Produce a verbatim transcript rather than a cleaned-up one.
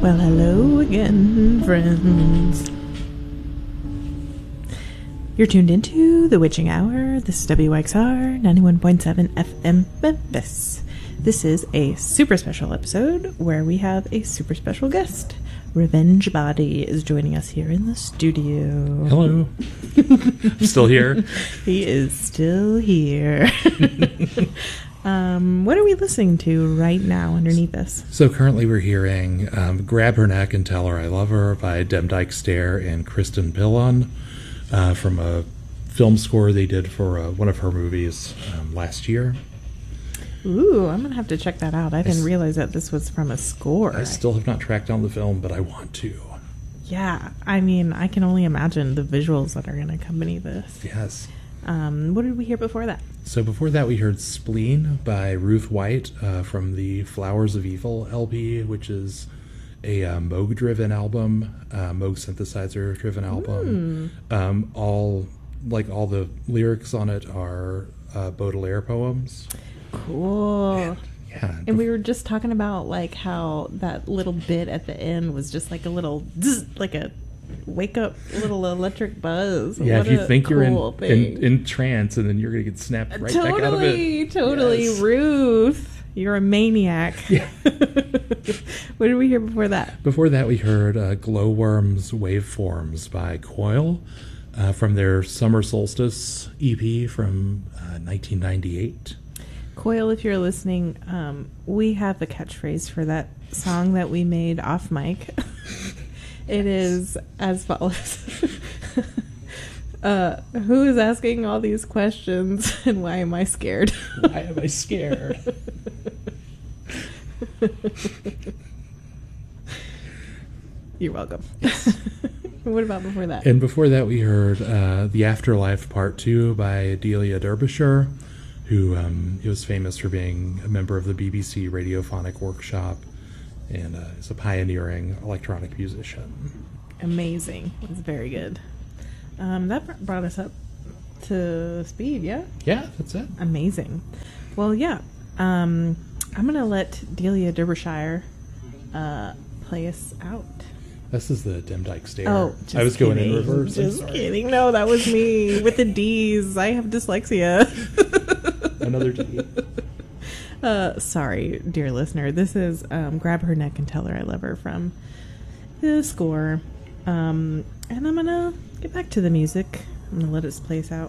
Well, hello again, friends. You're tuned into The Witching Hour. This is W X R ninety-one point seven F M Memphis. This is a super special episode where we have a super special guest. Revenge Body is joining us here in the studio. Hello. Still here? He is still here. um, what are we listening to right now underneath us? So currently we're hearing um, Grab Her Neck and Tell Her I Love Her by Demdike Stare and Kristen Pillon uh, from a film score they did for uh, one of her movies um, last year. Ooh, I'm going to have to check that out. I didn't I realize that this was from a score. I still have not tracked down the film, but I want to. Yeah, I mean, I can only imagine the visuals that are going to accompany this. Yes. Um, what did we hear before that? So before that, we heard Spleen by Ruth White uh, from the Flowers of Evil L P, which is a uh, Moog-driven album, uh, Moog synthesizer-driven album. Mm. Um, all, like, all the lyrics on it are uh, Baudelaire poems. Cool. And, yeah. And we were just talking about like how that little bit at the end was just like a little zzz, like a wake up little electric buzz. Yeah, what if you think cool you're in, in in trance and then you're gonna get snapped right totally, back out of it. Totally, yes. Ruth, you're a maniac. Yeah. What did we hear before that? Before that, we heard uh, Glowworms Waveforms by Coil uh, from their Summer Solstice E P from uh, nineteen ninety-eight. Coil, if you're listening, um, we have a catchphrase for that song that we made off mic. It is as follows. uh, who is asking all these questions and why am I scared? Why am I scared? You're welcome. What about before that? And before that, we heard uh, The Afterlife Part two by Delia Derbyshire, who um, was famous for being a member of the B B C Radiophonic Workshop and uh, is a pioneering electronic musician. Amazing. It was very good. Um, that brought us up to speed, yeah? Yeah, that's it. Amazing. Well, yeah. Um, I'm going to let Delia Derbyshire uh, play us out. This is the Demdike Stare. Oh, just I was kidding. going in reverse. Just kidding. No, that was me with the D's. I have dyslexia. Another D. Uh, sorry, dear listener. This is um, Grab Her Neck and Tell Her I Love Her from the score. Um, and I'm going to get back to the music. I'm going to let it place out.